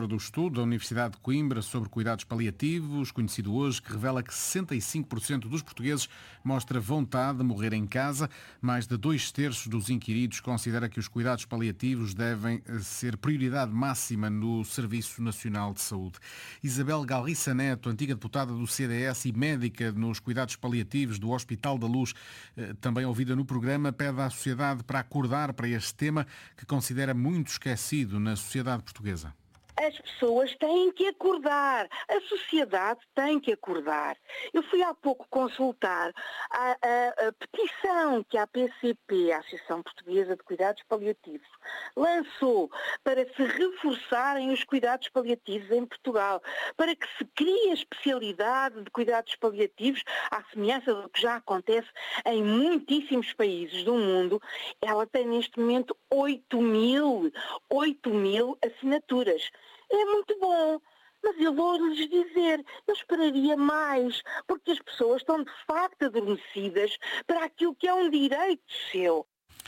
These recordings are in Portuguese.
relatório do estudo da Universidade de Coimbra sobre cuidados paliativos, conhecido hoje, que revela que 65% dos portugueses mostra vontade de morrer em casa. Mais de 2/3 dos inquiridos considera que os cuidados paliativos devem ser prioridade máxima no Serviço Nacional de Saúde. Isabel Galriça Neto, antiga deputada do CDS e médica nos cuidados paliativos do Hospital da Luz, também ouvida no programa, pede à sociedade para acordar para este tema que considera muito esquecido na sociedade portuguesa. As pessoas têm que acordar, a sociedade tem que acordar. Eu fui há pouco consultar a petição que a PCP, a Associação Portuguesa de Cuidados Paliativos, lançou para se reforçarem os cuidados paliativos em Portugal, para que se crie a especialidade de cuidados paliativos, à semelhança do que já acontece em muitíssimos países do mundo. Ela tem neste momento 8 mil assinaturas. É muito bom, mas eu vou-lhes dizer, eu esperaria mais, porque as pessoas estão de facto adormecidas para aquilo que é um direito seu.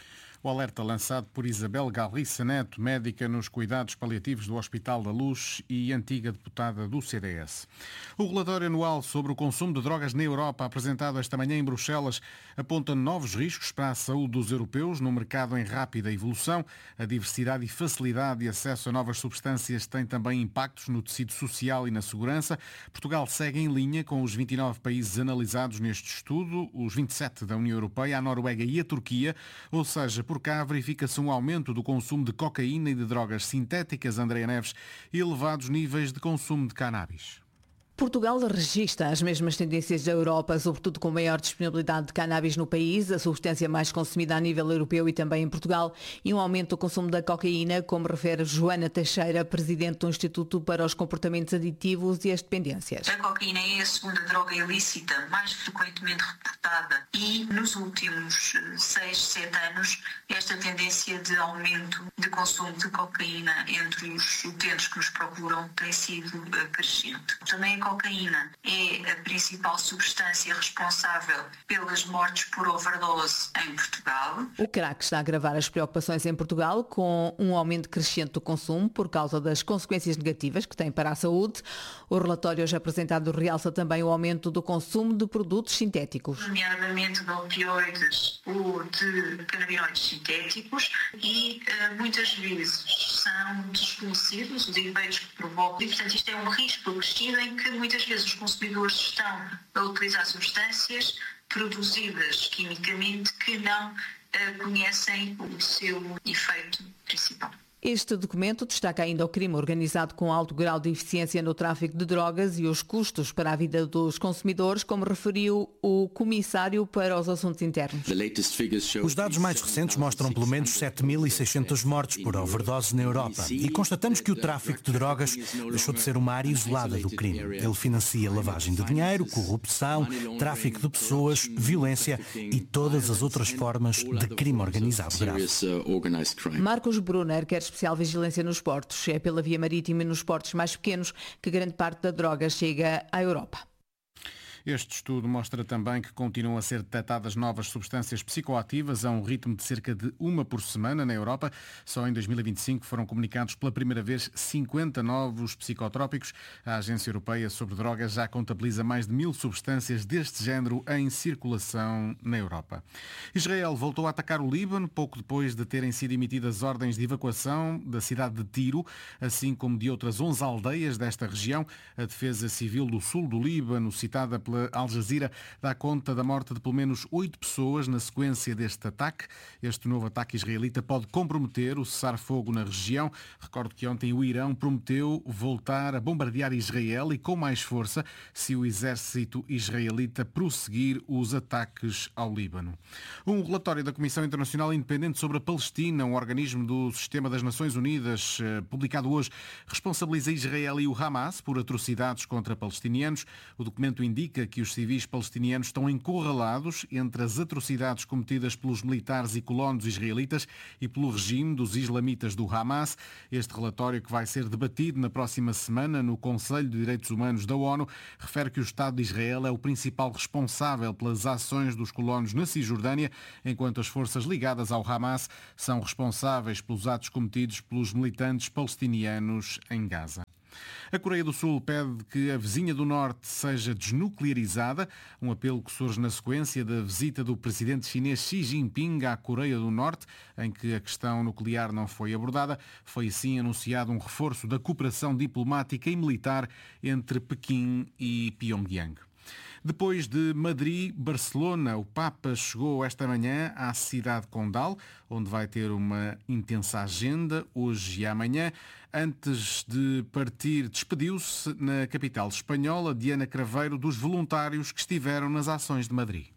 O alerta lançado por Isabel Galriça Neto, médica nos cuidados paliativos do Hospital da Luz e antiga deputada do CDS. O relatório anual sobre o consumo de drogas na Europa, apresentado esta manhã em Bruxelas, aponta novos riscos para a saúde dos europeus num mercado em rápida evolução. A diversidade e facilidade de acesso a novas substâncias têm também impactos no tecido social e na segurança. Portugal segue em linha com os 29 países analisados neste estudo, os 27 da União Europeia, a Noruega e a Turquia, ou seja, por cá verifica-se um aumento do consumo de cocaína e de drogas sintéticas, Andréa Neves, e elevados níveis de consumo de cannabis. Portugal registra as mesmas tendências da Europa, sobretudo com maior disponibilidade de cannabis no país, a substância mais consumida a nível europeu e também em Portugal, e um aumento do consumo da cocaína, como refere Joana Teixeira, presidente do Instituto para os Comportamentos Aditivos e as Dependências. A cocaína é a segunda droga ilícita mais frequentemente reportada e nos últimos 6, 7 anos esta tendência de aumento de consumo de cocaína entre os utentes que nos procuram tem sido crescente. Também a cocaína é a principal substância responsável pelas mortes por overdose em Portugal. O crack está a agravar as preocupações em Portugal com um aumento crescente do consumo por causa das consequências negativas que tem para a saúde. O relatório hoje apresentado realça também o aumento do consumo de produtos sintéticos, nomeadamente de opioides ou de canabinoides sintéticos e muitas vezes são desconhecidos os efeitos que provocam. E, portanto, isto é um risco acrescido em que muitas vezes os consumidores estão a utilizar substâncias produzidas quimicamente que não conhecem o seu efeito principal. Este documento destaca ainda o crime organizado com alto grau de eficiência no tráfico de drogas e os custos para a vida dos consumidores, como referiu o Comissário para os Assuntos Internos. Os dados mais recentes mostram pelo menos 7.600 mortes por overdose na Europa e constatamos que o tráfico de drogas deixou de ser uma área isolada do crime. Ele financia lavagem de dinheiro, corrupção, tráfico de pessoas, violência e todas as outras formas de crime organizado grave. Marcos Brunner quer especial vigilância nos portos. É pela via marítima e nos portos mais pequenos que grande parte da droga chega à Europa. Este estudo mostra também que continuam a ser detectadas novas substâncias psicoativas a um ritmo de cerca de uma por semana na Europa. Só em 2025 foram comunicados pela primeira vez 50 novos psicotrópicos. A Agência Europeia sobre Drogas já contabiliza mais de 1000 substâncias deste género em circulação na Europa. Israel voltou a atacar o Líbano pouco depois de terem sido emitidas ordens de evacuação da cidade de Tiro, assim como de outras 11 aldeias desta região. A Defesa Civil do Sul do Líbano, citada pela Al Jazeera, dá conta da morte de pelo menos 8 pessoas na sequência deste ataque. Este novo ataque israelita pode comprometer o cessar-fogo na região. Recordo que ontem o Irão prometeu voltar a bombardear Israel e com mais força se o exército israelita prosseguir os ataques ao Líbano. Um relatório da Comissão Internacional Independente sobre a Palestina, um organismo do Sistema das Nações Unidas, publicado hoje, responsabiliza Israel e o Hamas por atrocidades contra palestinianos. O documento indica que os civis palestinianos estão encurralados entre as atrocidades cometidas pelos militares e colonos israelitas e pelo regime dos islamitas do Hamas. Este relatório, que vai ser debatido na próxima semana no Conselho de Direitos Humanos da ONU, refere que o Estado de Israel é o principal responsável pelas ações dos colonos na Cisjordânia, enquanto as forças ligadas ao Hamas são responsáveis pelos atos cometidos pelos militantes palestinianos em Gaza. A Coreia do Sul pede que a vizinha do Norte seja desnuclearizada, um apelo que surge na sequência da visita do presidente chinês Xi Jinping à Coreia do Norte, em que a questão nuclear não foi abordada. Foi assim anunciado um reforço da cooperação diplomática e militar entre Pequim e Pyongyang. Depois de Madrid, Barcelona, o Papa chegou esta manhã à cidade condal, onde vai ter uma intensa agenda hoje e amanhã. Antes de partir, despediu-se na capital espanhola Diana Craveiro dos voluntários que estiveram nas ações de Madrid.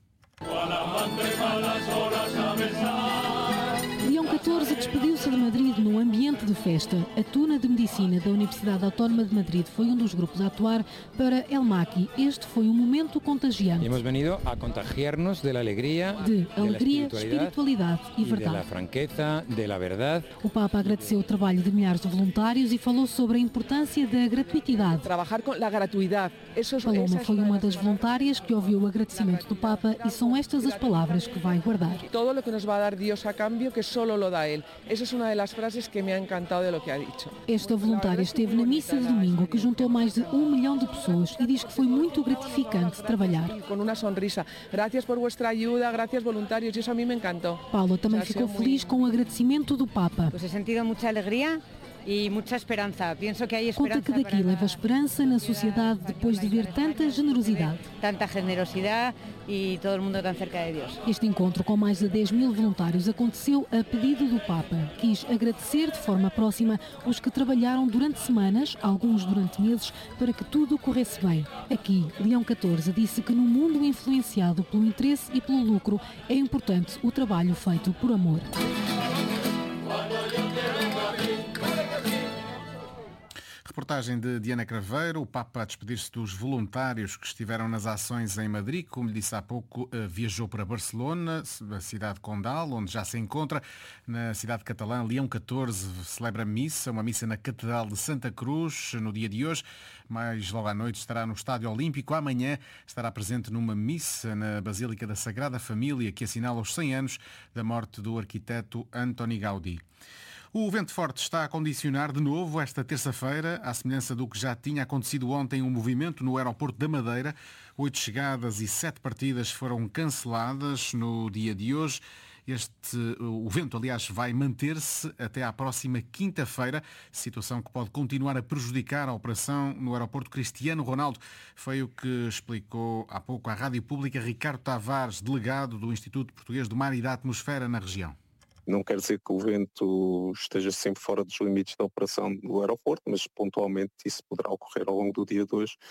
Leão XIV despediu-se de Madrid num ambiente de festa. A Tuna de Medicina da Universidade Autónoma de Madrid foi um dos grupos a atuar para El Maqui. Este foi um momento contagiante. Hemos venido a contagiar-nos de alegria, espiritualidade e verdade. Da franqueza, da verdade. O Papa agradeceu o trabalho de milhares de voluntários e falou sobre a importância da gratuidade. Trabalhar com a gratuidade. Paloma foi uma das voluntárias que ouviu o agradecimento do Papa e são estas as palavras que vai guardar. Todo o que nos vai dar Deus a cambio, que solo lo da Él. Essa é uma das frases que me ha encantado de lo que ha dicho. Esta voluntária esteve na missa de domingo, que juntou mais de 1 milhão de pessoas e diz que foi muito gratificante trabalhar. Com uma sonrisa. Gracias por vuestra ajuda, gracias voluntários, isso a mim me encantou. Paula também ficou feliz com o agradecimento do Papa. Pues he sentido muita alegria e muita esperança. Penso que há esperança. Conta que daqui leva esperança na sociedade depois de ver tanta generosidade. Tanta generosidade e todo mundo tão cerca de Deus. Este encontro com mais de 10 mil voluntários aconteceu a pedido do Papa. Quis agradecer de forma próxima os que trabalharam durante semanas, alguns durante meses, para que tudo corresse bem. Aqui, Leão XIV disse que no mundo influenciado pelo interesse e pelo lucro é importante o trabalho feito por amor. Reportagem de Diana Craveiro. O Papa a despedir-se dos voluntários que estiveram nas ações em Madrid. Como lhe disse há pouco, viajou para Barcelona, a cidade condal, onde já se encontra. Na cidade catalã, Leão XIV celebra missa, uma missa na Catedral de Santa Cruz, no dia de hoje. Mais logo à noite estará no Estádio Olímpico. Amanhã estará presente numa missa na Basílica da Sagrada Família, que assinala os 100 anos da morte do arquiteto Antoni Gaudí. O vento forte está a condicionar de novo esta terça-feira, à semelhança do que já tinha acontecido ontem, um movimento no aeroporto da Madeira. 8 chegadas e 7 partidas foram canceladas no dia de hoje. O vento, aliás, vai manter-se até à próxima quinta-feira, situação que pode continuar a prejudicar a operação no aeroporto Cristiano Ronaldo. Foi o que explicou há pouco à Rádio Pública Ricardo Tavares, delegado do Instituto Português do Mar e da Atmosfera na região. Não quer dizer que o vento esteja sempre fora dos limites da operação do aeroporto, mas pontualmente isso poderá ocorrer ao longo do dia de hoje.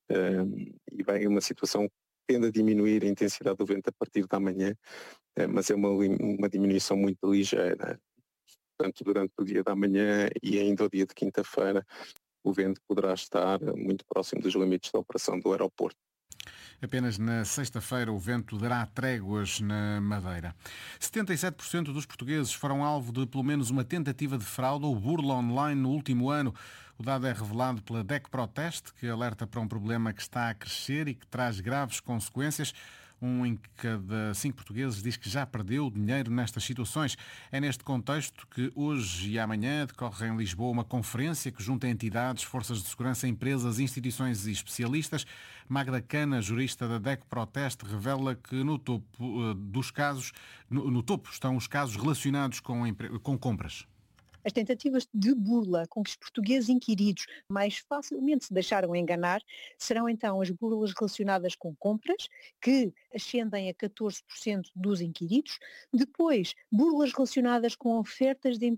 E bem, é uma situação que tende a diminuir a intensidade do vento a partir da manhã, mas é uma diminuição muito ligeira. Portanto, durante o dia da manhã e ainda o dia de quinta-feira, o vento poderá estar muito próximo dos limites da operação do aeroporto. Apenas na sexta-feira o vento dará tréguas na Madeira. 77% dos portugueses foram alvo de pelo menos uma tentativa de fraude ou burla online no último ano. O dado é revelado pela DEC Proteste, que alerta para um problema que está a crescer e que traz graves consequências. 1 em cada 5 portugueses diz que já perdeu dinheiro nestas situações. É neste contexto que hoje e amanhã decorre em Lisboa uma conferência que junta entidades, forças de segurança, empresas, instituições e especialistas. Magda Cana, jurista da DEC Proteste, revela que no topo dos casos, no topo estão os casos relacionados com compras. As tentativas de burla com que os portugueses inquiridos mais facilmente se deixaram enganar serão então as burlas relacionadas com compras, que ascendem a 14% dos inquiridos. Depois, burlas relacionadas com ofertas de emprego,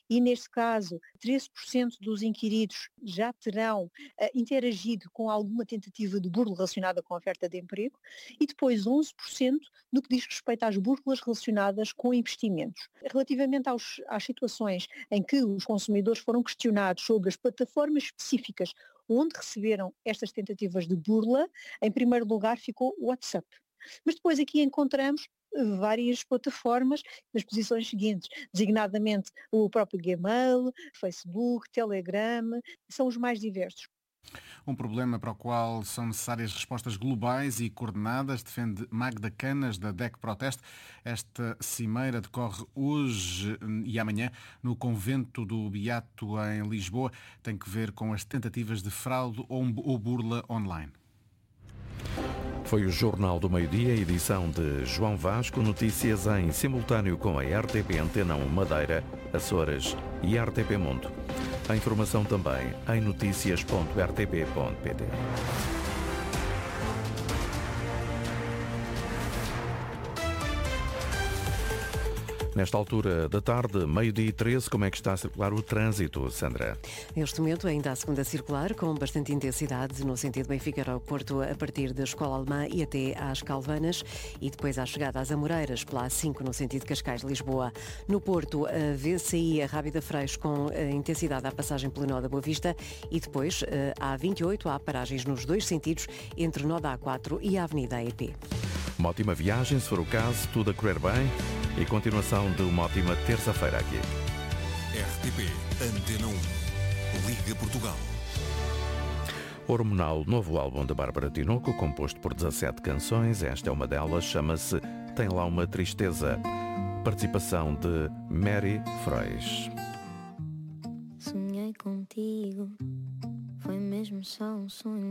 e neste caso 13% dos inquiridos já terão interagido com alguma tentativa de burla relacionada com a oferta de emprego e depois 11% no que diz respeito às burlas relacionadas com investimentos. Relativamente às situações em que os consumidores foram questionados sobre as plataformas específicas onde receberam estas tentativas de burla, em primeiro lugar ficou o WhatsApp. Mas depois aqui encontramos várias plataformas nas posições seguintes, designadamente o próprio Gmail, Facebook, Telegram, são os mais diversos. Um problema para o qual são necessárias respostas globais e coordenadas, defende Magda Canas, da DEC Proteste. Esta cimeira decorre hoje e amanhã no Convento do Beato, em Lisboa. Tem que ver com as tentativas de fraude ou burla online. Foi o Jornal do Meio-Dia, edição de João Vasco. Notícias em simultâneo com a RTP Antena 1 Madeira, Açores e RTP Mundo. A informação também em noticias.rtp.pt. Nesta altura da tarde, meio-dia e 13, como é que está a circular o trânsito, Sandra? Neste momento ainda a segunda circular, com bastante intensidade no sentido Benfica ao Porto, a partir da Escola Alemã e até às Calvanas, e depois à chegada às Amoreiras, pela A5 no sentido Cascais-Lisboa. No Porto, a VCI, a Rábida Freixo, com intensidade à passagem pelo nó da Boa Vista, e depois a A28, há paragens nos dois sentidos, entre o nó da A4 e a Avenida AEP. Uma ótima viagem, se for o caso, tudo a correr bem, e continuação de uma ótima terça-feira aqui. RTP Antena 1, Liga Portugal. Hormonal, novo álbum da Bárbara Tinoco, composto por 17 canções. Esta é uma delas, chama-se Tem Lá Uma Tristeza. Participação de Mary Frois. Sonhei contigo, foi mesmo só um sonho.